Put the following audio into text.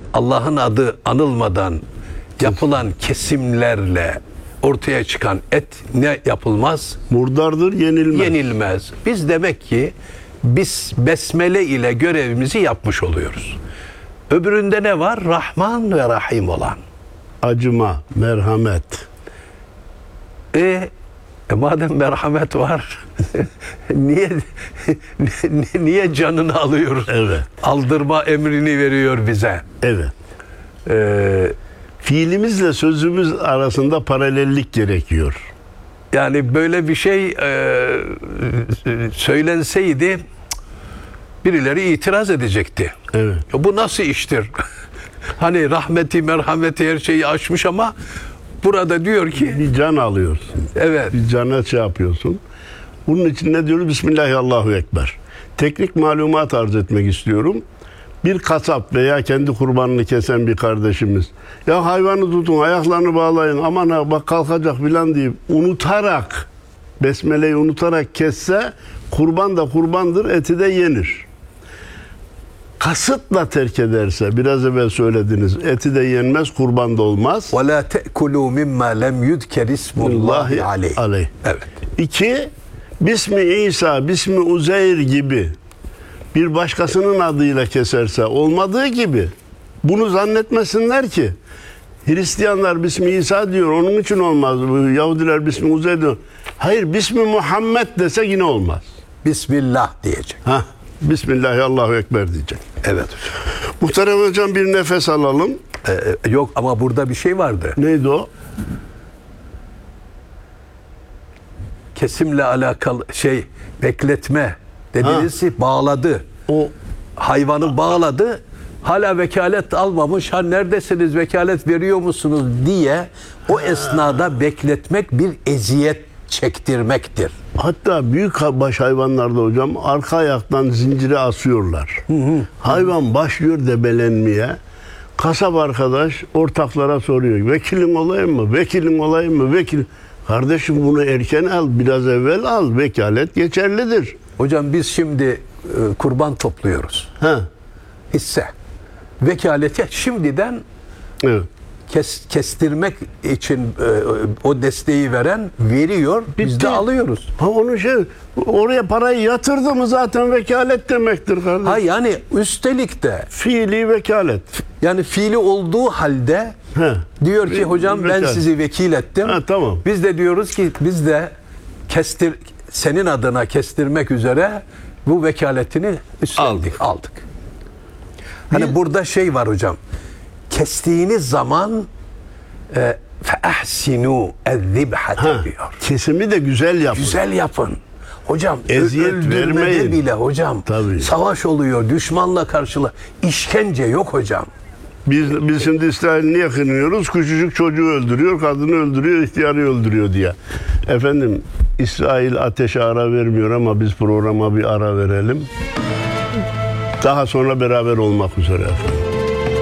Allah'ın adı anılmadan yapılan kesimlerle ortaya çıkan et ne yapılmaz? Murdardır, yenilmez. Yenilmez. Biz demek ki biz besmele ile görevimizi yapmış oluyoruz. Öbüründe ne var? Rahman ve Rahim olan. Acıma, merhamet. Madem merhamet var, niye canını alıyoruz? Evet. Aldırma emrini veriyor bize. Evet. Fiilimizle sözümüz arasında paralellik gerekiyor. Yani böyle bir şey söylenseydi birileri itiraz edecekti. Evet. Bu nasıl iştir? Hani rahmeti, merhameti her şeyi aşmış ama burada diyor ki Bir can alıyorsun. evet. Bir cana şey yapıyorsun. Bunun için ne diyoruz? Bismillahirrahmanirrahim. Teknik malumat arz etmek istiyorum. Bir kasap veya kendi kurbanını kesen bir kardeşimiz, ya hayvanı tutun, ayaklarını bağlayın, aman ha bak kalkacak filan deyip unutarak, besmeleyi unutarak kesse, kurban da kurbandır, eti de yenir. Kasıtla terk ederse, biraz evvel söylediniz, eti de yenmez, kurban da olmaz. وَلَا تَأْكُلُوا مِمَّا لَمْ يُذْكَرِ اسْمُ اللّٰهِ عَلَيْهِ. Evet. 2. Bismi İsa, Bismi Uzeyr gibi bir başkasının adıyla keserse olmadığı gibi bunu zannetmesinler ki Hristiyanlar Bismi İsa diyor, onun için olmaz. Yahudiler Bismi Uzeyr diyor. Hayır, Bismi Muhammed dese yine olmaz. Bismillah diyecek. Bismillahirrahmanirrahim Ekber diyecek. Evet. Muhterem hocam, bir nefes alalım. Yok ama burada bir şey vardı. Neydi o? Kesimle alakalı bekletme dediniz ki bağladı. O Hayvanı bağladı. Hala vekalet almamış. Neredesiniz, vekalet veriyor musunuz diye o esnada bekletmek bir eziyet çektirmektir. hatta büyük baş hayvanlarda hocam arka ayaktan zincire asıyorlar. Hayvan başlıyor debelenmeye. Kasap arkadaş ortaklara soruyor. Vekilim olayım mı? Vekilim olayım mı? Vekil. Kardeşim bunu erken al, biraz evvel al. Vekalet geçerlidir. Hocam biz şimdi kurban topluyoruz. Hisse. Vekalete şimdiden Evet. kestirmek için o desteği veren veriyor. Biz Bitti. de alıyoruz. Onu oraya parayı yatırdı mı zaten vekalet demektir kardeşim. Ha yani üstelik de Fiili vekalet. yani fiili olduğu halde diyor ki hocam ben Vekalet. sizi vekil ettim. Tamam. Biz de diyoruz ki biz de senin adına kestirmek üzere bu vekaletini üstlendik, aldık. Hani burada şey var hocam. Kestiğiniz zaman فَاَحْسِنُوا الذِّبْحَةَ diyor. Kesimi de güzel yapın. Güzel yapın. Hocam Eziyet öldürmede vermeyin. bile hocam. Tabii. Savaş oluyor, düşmanla karşıla. İşkence yok hocam. Biz şimdi İsrail'i niye kınıyoruz? Küçücük çocuğu öldürüyor, kadını öldürüyor, ihtiyarı öldürüyor diye. Efendim, İsrail ateşe ara vermiyor ama biz programa bir ara verelim. Daha sonra beraber olmak üzere efendim.